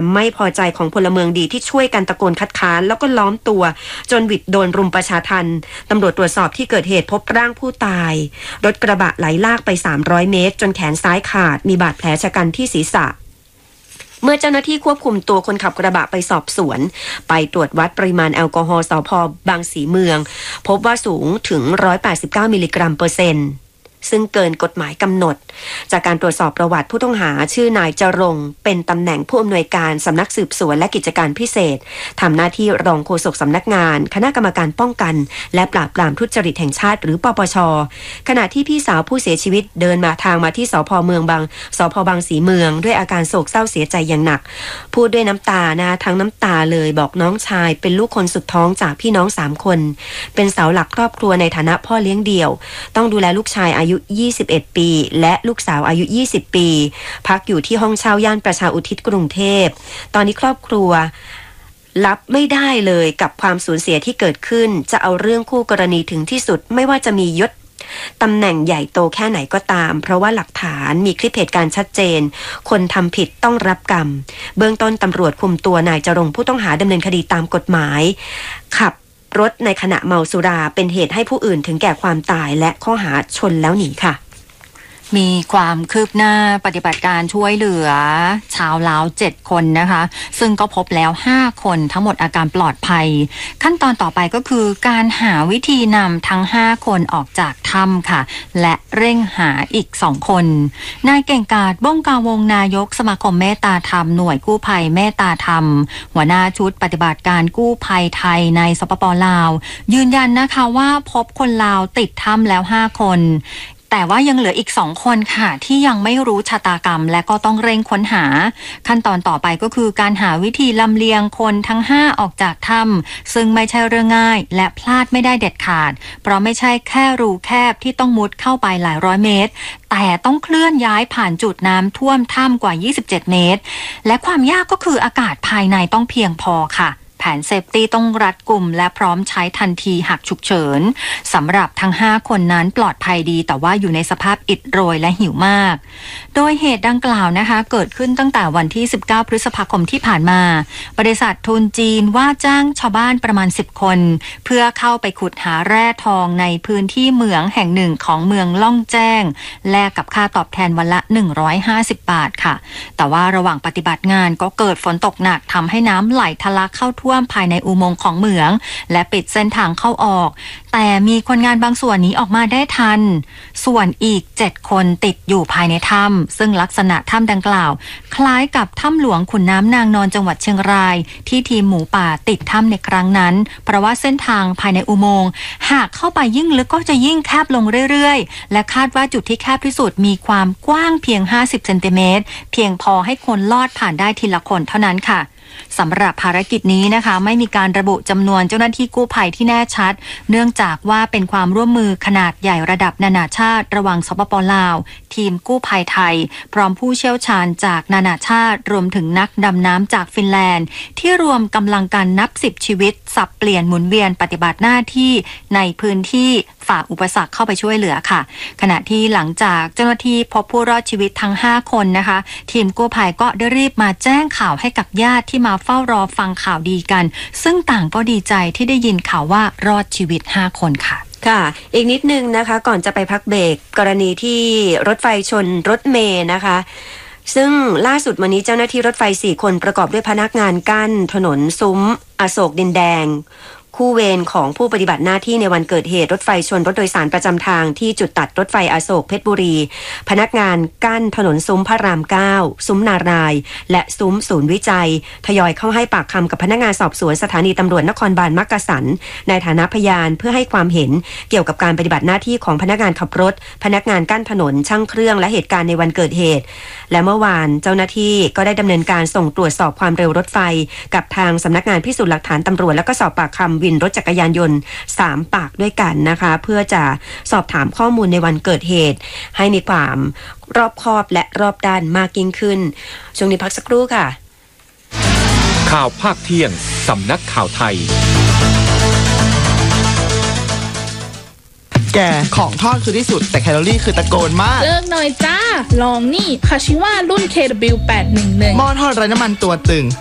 ไม่พอใจของพลเมืองดีที่ช่วยกันตะโกนคัดค้านแล้วก็ล้อมตัวจนวิดโดนรุมประชาทัณฑ์ตำรวจตรวจสอบที่เกิดเหตุพบร่างผู้ตายรถกระบะไหลลากไป300 เมตรจนแขนซ้ายขาดมีบาดแผลชะกันที่ศีรษะเมื่อเจ้าหน้าที่ควบคุมตัวคนขับกระบะไปสอบสวนไปตรวจวัดปริมาณแอลกอฮอล์สภ.บางสีเมืองพบว่าสูงถึง189มิลลิกรัมเปอร์เซ็นต์ซึ่งเกินกฎหมายกำหนดจากการตรวจสอบประวัติผู้ต้องหาชื่อนายจรงค์เป็นตำแหน่งผู้อำนวยการสำนักสืบสวนและกิจการพิเศษทำหน้าที่รองโฆษกสำนักงานคณะกรรมการป้องกันและปราบปรามทุจริตแห่งชาติหรือปปช.ขณะที่พี่สาวผู้เสียชีวิตเดินมาทางมาที่สภ.บางสีเมืองด้วยอาการโศกเศร้าเสียใจอย่างหนักพูดด้วยน้ำตานะทั้งน้ำตาเลยบอกน้องชายเป็นลูกคนสุดท้องจากพี่น้อง3 คนเป็นเสาหลักครอบครัวในฐานะพ่อเลี้ยงเดี่ยวต้องดูแลลูกชายอายุ21 ปีและลูกสาวอายุ20 ปีพักอยู่ที่ห้องเช่าย่านประชาอุทิศกรุงเทพตอนนี้ครอบครัวรับไม่ได้เลยกับความสูญเสียที่เกิดขึ้นจะเอาเรื่องคู่กรณีถึงที่สุดไม่ว่าจะมียศตำแหน่งใหญ่โตแค่ไหนก็ตามเพราะว่าหลักฐานมีคลิปเหตุการณ์ชัดเจนคนทำผิดต้องรับกรรมเบื้องต้นตำรวจคุมตัวนายจรงค์ผู้ต้องหาดำเนินคดีตามกฎหมายขับรถในขณะเมาสุราเป็นเหตุให้ผู้อื่นถึงแก่ความตายและข้อหาชนแล้วหนีค่ะมีความคืบหน้าปฏิบัติการช่วยเหลือชาวลาว7 คนนะคะซึ่งก็พบแล้ว5 คนทั้งหมดอาการปลอดภัยขั้นตอนต่อไปก็คือการหาวิธีนำทั้ง5 คนออกจากถ้ำค่ะและเร่งหาอีก2 คนนายเก่งกาจบ้องกาวงนายกสมาคมเมตตาธรรมหน่วยกู้ภัยเมตตาธรรมหัวหน้าชุดปฏิบัติการกู้ภัยไทยในสปป.ลาวยืนยันนะคะว่าพบคนลาวติดถ้ำแล้ว5 คนแต่ว่ายังเหลืออีก2 คนค่ะที่ยังไม่รู้ชะตากรรมและก็ต้องเร่งค้นหาขั้นตอนต่อไปก็คือการหาวิธีลำเลียงคนทั้ง5ออกจากถ้ำซึ่งไม่ใช่เรื่องง่ายและพลาดไม่ได้เด็ดขาดเพราะไม่ใช่แค่รูแคบที่ต้องมุดเข้าไปหลายร้อยเมตรแต่ต้องเคลื่อนย้ายผ่านจุดน้ำท่วมถ้ำกว่า27 เมตรและความยากก็คืออากาศภายในต้องเพียงพอค่ะแผนเซฟตี้ต้องรัดกุมและพร้อมใช้ทันทีหากฉุกเฉินสำหรับทั้ง5 คนนั้นปลอดภัยดีแต่ว่าอยู่ในสภาพอิดโรยและหิวมากโดยเหตุดังกล่าวนะคะเกิดขึ้นตั้งแต่วันที่19 พฤษภาคมที่ผ่านมาบริษัททุนจีนว่าจ้างชาวบ้านประมาณ10 คนเพื่อเข้าไปขุดหาแร่ทองในพื้นที่เหมืองแห่งหนึ่งของเมืองล่องแจ้งแลกกับค่าตอบแทนวันละ150 บาทค่ะแต่ว่าระหว่างปฏิบัติงานก็เกิดฝนตกหนักทำให้น้ำไหลทะลักเข้าท่วมภายในอุโมงค์ของเหมืองและปิดเส้นทางเข้าออกแต่มีคนงานบางส่วนหนีออกมาได้ทันส่วนอีก7 คนติดอยู่ภายในถ้ำซึ่งลักษณะถ้ำดังกล่าวคล้ายกับถ้ำหลวงขุนน้ำนางนอนจังหวัดเชียงรายที่ทีมหมูป่าติดถ้ำในครั้งนั้นเพราะว่าเส้นทางภายในอุโมงค์หากเข้าไปยิ่งลึกก็จะยิ่งแคบลงเรื่อยๆและคาดว่าจุดที่แคบที่สุดมีความกว้างเพียง50 เซนติเมตรเพียงพอให้คนลอดผ่านได้ทีละคนเท่านั้นค่ะสำหรับภารกิจนี้นะคะไม่มีการระบุจำนวนเจ้าหน้าที่กู้ภัยที่แน่ชัดเนื่องจากว่าเป็นความร่วมมือขนาดใหญ่ระดับนานาชาติระหว่างสปป.ลาวทีมกู้ภัยไทยพร้อมผู้เชี่ยวชาญจากนานาชาติรวมถึงนักดำน้ำจากฟินแลนด์ที่รวมกำลังกันนับ10 ชีวิตสับเปลี่ยนหมุนเวียนปฏิบัติหน้าที่ในพื้นที่ฝ่าอุปสรรคเข้าไปช่วยเหลือค่ะขณะที่หลังจากเจ้าหน้าที่พบผู้รอดชีวิตทั้ง5 คนนะคะทีมกู้ภัยก็ได้รีบมาแจ้งข่าวให้กับญาติที่มาเฝ้ารอฟังข่าวดีกันซึ่งต่างก็ดีใจที่ได้ยินข่าวว่ารอดชีวิต5 คนค่ะค่ะอีกนิดนึงนะคะก่อนจะไปพักเบรกกรณีที่รถไฟชนรถเมล์นะคะซึ่งล่าสุดวันนี้เจ้าหน้าที่รถไฟ4 คนประกอบด้วยพนักงานกั้นถนนซุ้มอโศกดินแดงคู่เวรของผู้ปฏิบัติหน้าที่ในวันเกิดเหตุรถไฟชนรถโดยสารประจำทางที่จุดตัดรถไฟอโศกเพชรบุรีพนักงานกั้นถนนซุ้มพระราม9ซุ้มนารายและซุ้มศูนย์วิจัยทยอยเข้าให้ปากคำกับพนักงานสอบสวนสถานีตำรวจนครบาลมักกะสันในฐานะพยานเพื่อให้ความเห็นเกี่ยวกับการปฏิบัติหน้าที่ของพนักงานขับรถพนักงานกั้นถนนช่างเครื่องและเหตุการณ์ในวันเกิดเหตุและเมื่อวานเจ้าหน้าที่ก็ได้ดำเนินการส่งตรวจสอบความเร็วรถไฟกับทางสำนักงานพิสูจน์หลักฐานตำรวจแล้วก็สอบปากคำวินรถจักรยานยนต์3 ปากด้วยกันนะคะเพื่อจะสอบถามข้อมูลในวันเกิดเหตุให้มีความรอบคอบและรอบด้านมากยิ่งขึ้นช่วงนี้พักสักครู่ค่ะข่าวภาคเที่ยงสำนักข่าวไทยแกของทอดคือที่สุดแต่แคลอรี่คือตะโกนมากเลิกหน่อยจ้าลองนี่คาชิว่ารุ่น KW811 หม้อทอดไร้น้ำมันตัวตึง